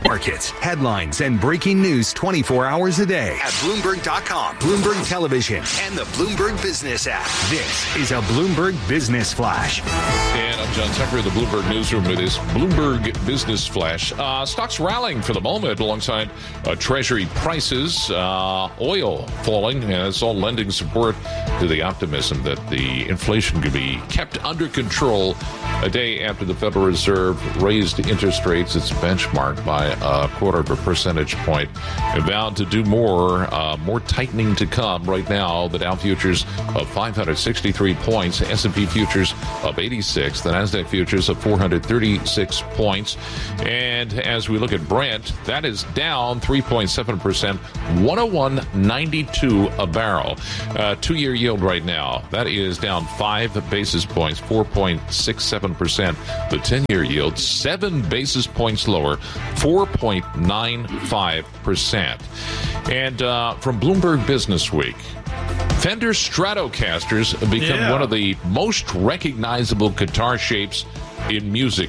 Markets, headlines, and breaking news 24 hours a day at Bloomberg.com, Bloomberg Television, and the Bloomberg Business app. This is a Bloomberg Business Flash. And I'm John Tucker in the Bloomberg Newsroom with this Bloomberg Business Flash. Stocks rallying for the moment alongside Treasury prices, oil falling, and it's all lending support to the optimism that the inflation could be kept under control a day after the Federal Reserve raised interest rates, its benchmark, by a quarter of a percentage point. It vowed to do more tightening to come. Right now, the Dow futures of 563 points, S&P futures of 86, the NASDAQ futures of 436 points. And as we look at Brent, that is down 3.7%, 101.92 a barrel. Two-year yield right now, that is down 5 basis points, 4.67%. The 10-year yield, 7 basis points lower, 4.95%. And from Bloomberg Business Week, Fender Stratocasters become one of the most recognizable guitar shapes in music,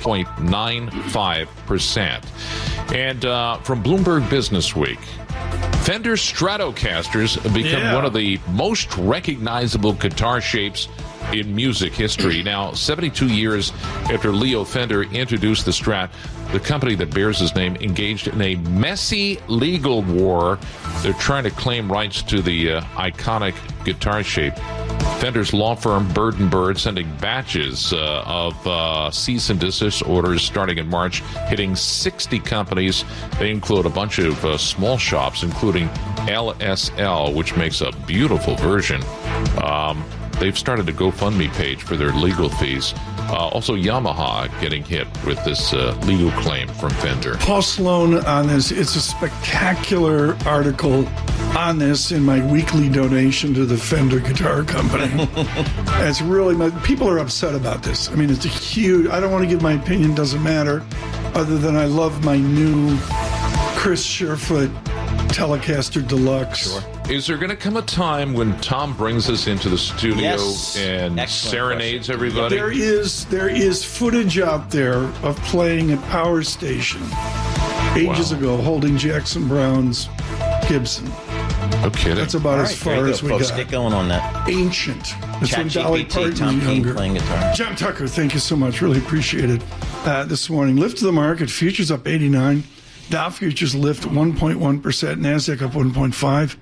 0.95%. And from Bloomberg Business Week, Fender Stratocasters become one of the most recognizable guitar shapes in music history. Now, 72 years after Leo Fender introduced the Strat, the company that bears his name engaged in a messy legal war. They're trying to claim rights to the iconic guitar shape. Fender's law firm, Bird & Bird, sending batches of cease and desist orders starting in March, hitting 60 companies. They include a bunch of small shops, including LSL, which makes a beautiful version. They've started a GoFundMe page for their legal fees. Also, Yamaha getting hit with this legal claim from Fender. Paul Sloan on this. It's a spectacular article on this in my weekly donation to the Fender Guitar Company. It's really, people are upset about this. I mean, it's a huge, I don't want to give my opinion, doesn't matter, other than I love my new Chris Sherfoot Telecaster Deluxe. Sure. Is there going to come a time when Tom brings us into the studio and Excellent serenades question. everybody? There is footage out there of playing at Power Station ages ago, holding Jackson Brown's Gibson. No kidding. That's about as far as we folks. got. Get going on that. Ancient. That's when Dolly ChatGPT, Parton Tom was King younger. playing guitar. John Tucker, thank you so much. Really appreciate it this morning. Lift to the market. Futures up 89. Dow futures lift 1.1%. NASDAQ up 1.5%.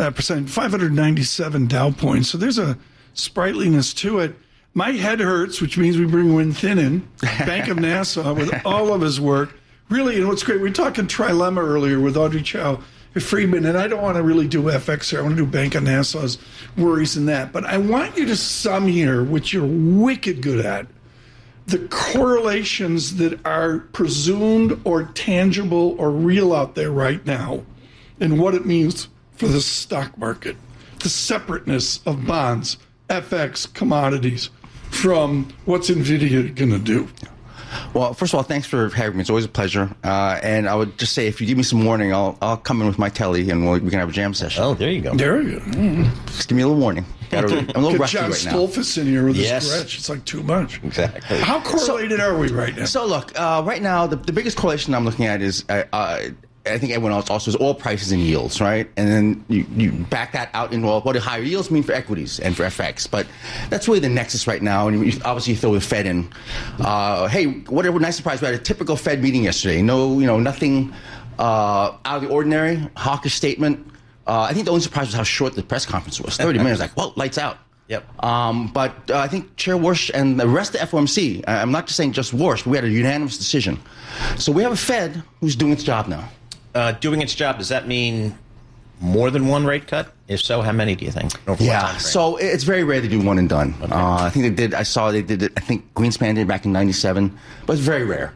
597 Dow points. So there's a sprightliness to it. My head hurts, which means we bring Win Thin in. Bank of Nassau with all of his work. Really, and what's great, we were talking trilemma earlier with Audrey Chow Friedman, and I don't want to really do FX here. I want to do Bank of Nassau's worries and that. But I want you to sum here, which you're wicked good at, the correlations that are presumed or tangible or real out there right now and what it means for the stock market, the separateness of bonds, FX, commodities from what's NVIDIA going to do. Well, first of all, thanks for having me. It's always a pleasure. And I would just say, if you give me some warning, I'll come in with my telly and we can have a jam session. Oh, there you go. There you go. Just give me a little warning. I'm a little rusty John right now. Stolfus in here with his scratch. It's like too much. Exactly. How correlated are we right now? So look, right now, the biggest correlation I'm looking at is, I think everyone else also is oil prices and yields, right? And then you back that out into what do higher yields mean for equities and for FX. But that's really the nexus right now. And obviously you throw the Fed in. Hey, what a nice surprise. We had a typical Fed meeting yesterday. Nothing out of the ordinary, hawkish statement. I think the only surprise was how short the press conference was. 30 minutes, like, whoa, lights out. Yep. But I think Chair Warsh and the rest of FOMC, I'm not just saying just Warsh, but we had a unanimous decision. So we have a Fed who's doing its job now. Doing its job, does that mean more than one rate cut? If so, how many do you think? So it's very rare to do one and done. Okay. I think they did. I saw they did it. I think Greenspan did it back in '97, but it's very rare.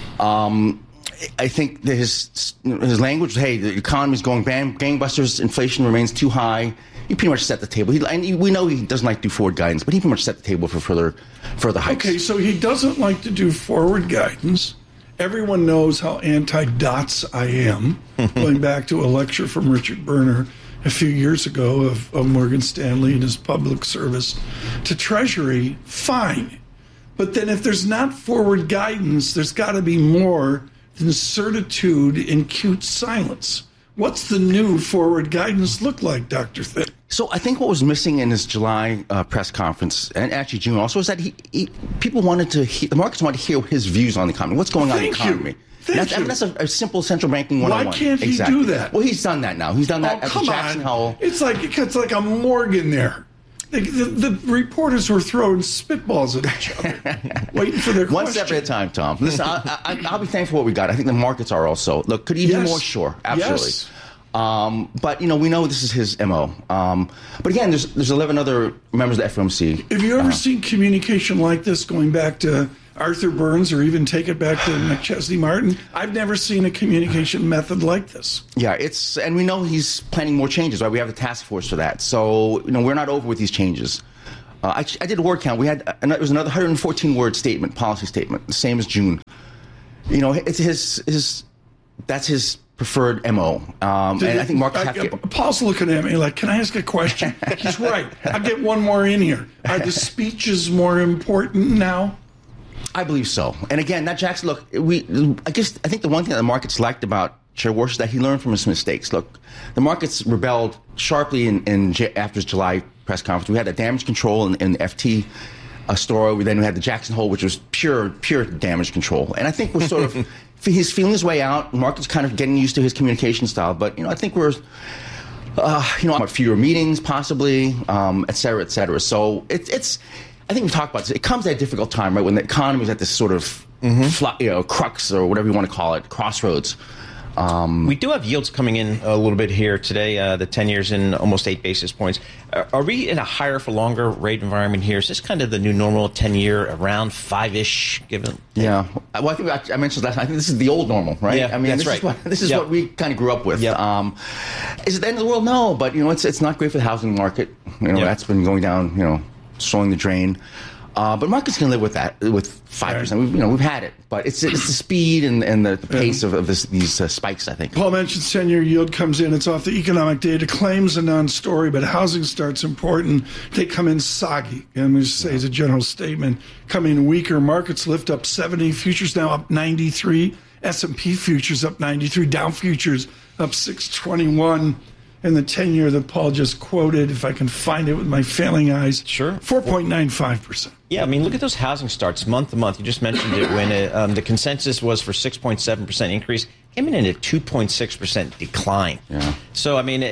I think that his language was, hey, the economy's going gangbusters, inflation remains too high. He pretty much set the table. We know he doesn't like to do forward guidance, but he pretty much set the table for further hikes. Okay, so he doesn't like to do forward guidance. Everyone knows how anti-dots I am, going back to a lecture from Richard Berner a few years ago of Morgan Stanley and his public service to Treasury. Fine. But then if there's not forward guidance, there's got to be more than certitude in cute silence. What's the new forward guidance look like, Dr. Thin? So I think what was missing in his July press conference, and actually June also, is that people wanted to hear, the markets wanted to hear his views on the economy. What's going on in the economy? That's a simple central banking 101. Why can't he do that? Well, he's done that now. He's done that at the Jackson Hole. It's like a Morgan there. The reporters were throwing spitballs at each other, waiting for their question. One step at a time, Tom. Listen, I'll be thankful for what we got. I think the markets are also. Look, could he do more? Sure, absolutely. Yes. But, we know this is his MO. But again, there's 11 other members of the FOMC. Have you ever seen communication like this going back to Arthur Burns or even take it back to McChesney Martin? I've never seen a communication method like this. Yeah, and we know he's planning more changes, right? We have the task force for that. So, we're not over with these changes. I did a word count. It was another 114-word statement, policy statement, the same as June. It's that's his preferred MO. And I think markets have to get... Paul's looking at me like, can I ask a question? He's right. I'll get one more in here. Are the speeches more important now? I believe so. And again, that Jackson, look, I think the one thing that the markets liked about Chair Warsh is that he learned from his mistakes. Look, the markets rebelled sharply after his July press conference. We had the damage control in the FT story. Then we had the Jackson Hole, which was pure damage control. And I think we're sort of... He's feeling his way out. The market's kind of getting used to his communication style. But, I think we're, fewer meetings possibly, et cetera, et cetera. So it's I think we've talked about this. It comes at a difficult time, right, when the economy is at this sort of crux or whatever you want to call it, crossroads. We do have yields coming in a little bit here today. The 10 years in almost 8 basis points. Are we in a higher for longer rate environment here? Is this kind of the new normal 10-year around 5-ish given? Yeah. Well, I think I mentioned last time. I think this is the old normal, right? Yeah, I mean, that's right. This is what we kind of grew up with. Yep. Is it the end of the world? No, but it's not great for the housing market. That's been going down. Slowing the drain. But markets can live with that, with 5%. We've had it, but it's the speed and the pace of these spikes, I think. Paul mentioned 10-year yield comes in. It's off the economic data. Claims a non-story, but housing starts important. They come in soggy. I'm going to say as a general statement, coming weaker. Markets lift up 70. Futures now up 93. S&P futures up 93. Dow futures up 621. And the 10-year that Paul just quoted, if I can find it with my failing eyes, sure, 4.95%. Yeah, I mean, look at those housing starts month to month. You just mentioned it when the consensus was for 6.7% increase, came in at 2.6% decline. Yeah. So, I mean,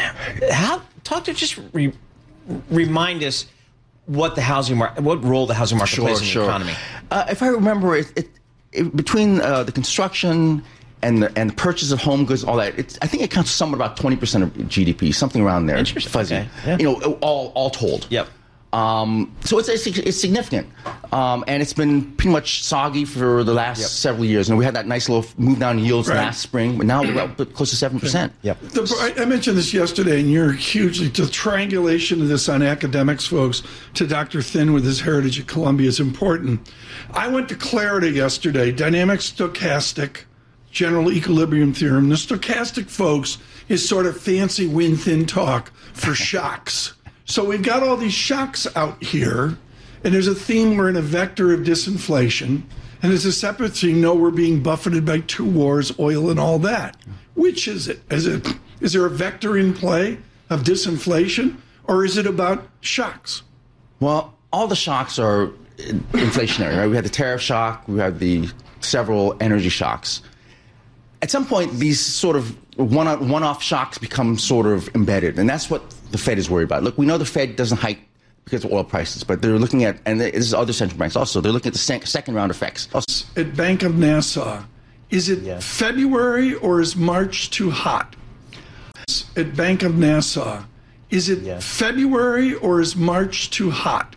remind us what the housing market, what role the housing market plays in the economy. If I remember, between the construction and the purchase of home goods, all that, I think it counts somewhat about 20% of GDP, something around there. Interesting. Fuzzy. Okay. Yeah. All told. Yep. So it's significant, and it's been pretty much soggy for the last several years. We had that nice little move down in yields last spring, but now we're up close to 7%. Yep. I mentioned this yesterday, and you're hugely the triangulation of this on academics, folks, to Dr. Thin with his heritage at Columbia is important. I went to Clarida yesterday, dynamic stochastic, general equilibrium theorem. The stochastic, folks, is sort of fancy Win-Thin talk for shocks. So we've got all these shocks out here, and there's a theme, we're in a vector of disinflation, and there's a separate theme, no, we're being buffeted by 2 wars, oil and all that. Which is it? Is there a vector in play of disinflation, or is it about shocks? Well, all the shocks are inflationary, right? We had the tariff shock, we had the several energy shocks. At some point, these sort of one-off shocks become sort of embedded, and that's what the Fed is worried about. Look, we know the Fed doesn't hike because of oil prices, but they're looking at, and this is other central banks also, they're looking at the second round effects. At Bank of Nassau, is it February or is March too hot? At Bank of Nassau, is it February or is March too hot?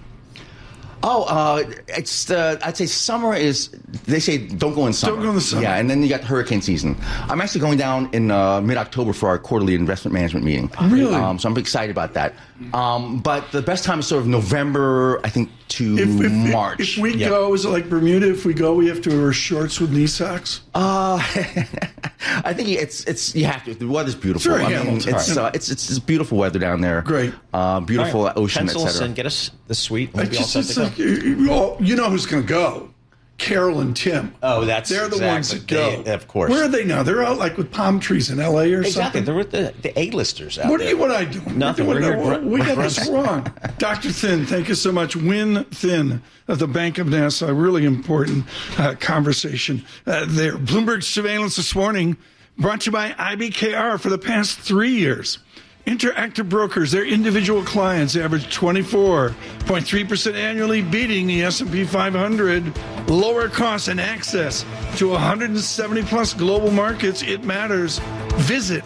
It's I'd say summer is. They say don't go in summer. Don't go in the summer. Yeah, and then you got hurricane season. I'm actually going down in mid-October for our quarterly investment management meeting. Really? So I'm excited about that. But the best time is sort of November, I think, to March. If we go, is it like Bermuda? If we go, we have to wear shorts with knee socks. I think it's you have to. The weather's beautiful. Sure, it's beautiful weather down there. Great. Beautiful ocean, Pencil etc. and get us the suite. We'll be all set to go. You know who's going to go. Carol and Tim. Oh, they're the ones that go. Of course. Where are they now? They're out like with palm trees in L.A. or exactly. something. They're with the A-listers out what there. What are I doing? Nothing. We got this wrong. Dr. Thin, thank you so much. Win Thin of the Bank of Nassau. Really important conversation there. Bloomberg Surveillance this morning brought to you by IBKR for the past 3 years. Interactive Brokers, their individual clients average 24.3% annually, beating the S&P 500. Lower costs and access to 170-plus global markets. It matters. Visit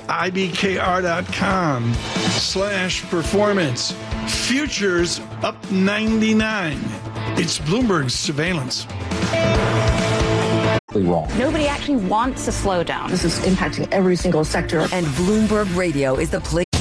ibkr.com/performance. Futures up 99. It's Bloomberg Surveillance. Wrong. Nobody actually wants to slow down. This is impacting every single sector. And Bloomberg Radio is the place.